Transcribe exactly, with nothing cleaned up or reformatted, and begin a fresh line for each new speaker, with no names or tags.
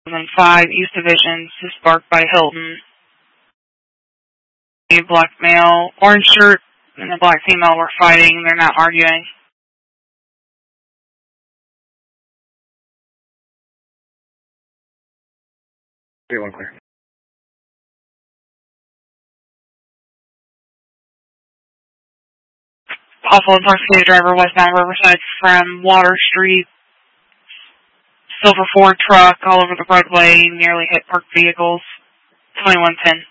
five East Division, Sparked by Hilton. A black male, orange shirt, and a black female were fighting. They're not arguing.
three one clear.
Awful intoxicated driver westbound Riverside from Water Street. Silver Ford truck all over the roadway, nearly hit parked vehicles. twenty-one ten.